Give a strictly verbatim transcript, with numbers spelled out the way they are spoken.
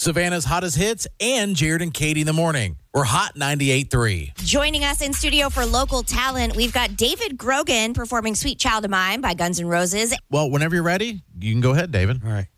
Savannah's hottest hits, and Jared and Katie in the morning. We're Hot ninety-eight point three. Joining us in studio for local talent, we've got David Grogan performing Sweet Child of Mine by Guns N' Roses. Well, whenever you're ready, you can go ahead, David. All right.